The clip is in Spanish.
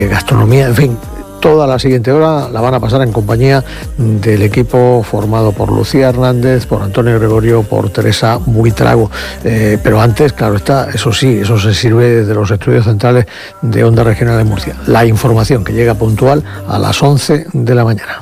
gastronomía, en fin. Toda la siguiente hora la van a pasar en compañía del equipo formado por Lucía Hernández, por Antonio Gregorio, por Teresa Buitrago. Pero antes, claro está, eso sí, eso se sirve desde los estudios centrales de Onda Regional de Murcia. La información que llega puntual a las 11 de la mañana.